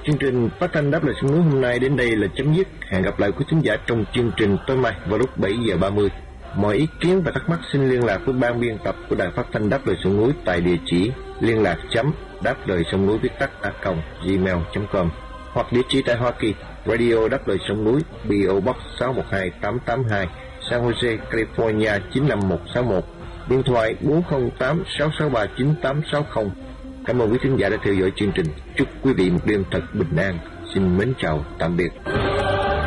Chương trình phát thanh Đáp Lời Sông Núi hôm nay đến đây là chấm dứt. Hẹn gặp lại quý khán giả trong chương trình tối mai vào lúc 7:30. Mọi ý kiến và thắc mắc xin liên lạc với ban biên tập của Đài Phát thanh Đáp Lời Sông Núi tại địa chỉ liên lạc đáp lời sông núi viết tắt @gmail.com hoặc địa chỉ tại Hoa Kỳ, Radio Đáp Lời Sông Núi, PO Box 612882, San Jose, California 95161, điện thoại 408-663-9860. Cảm ơn quý khán giả đã theo dõi chương trình. Chúc quý vị một đêm thật bình an. Xin mến chào, tạm biệt.